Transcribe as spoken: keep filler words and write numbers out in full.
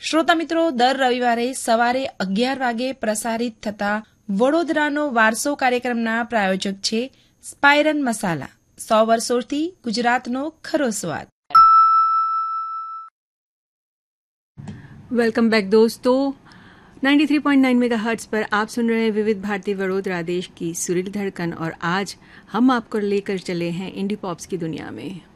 શ્રોતા મિત્રો, દર રવિવારે સવારે અગિયાર વાગે પ્રસારિત થતા વડોદરાનો વારસો કાર્યક્રમના પ્રાયોજક છે સ્પાઇરન મસાલા. સો વર્ષોથી ગુજરાતનો ખરો સ્વાદ. वेलकम बैक दोस्तों. तिरानवे पॉइंट नौ मेगाहर्ट्ज़ पर आप सुन रहे हैं विविध भारती वडोदरा, देश की सुरीली धड़कन. और आज हम आपको लेकर चले हैं इंडी पॉप्स की दुनिया में.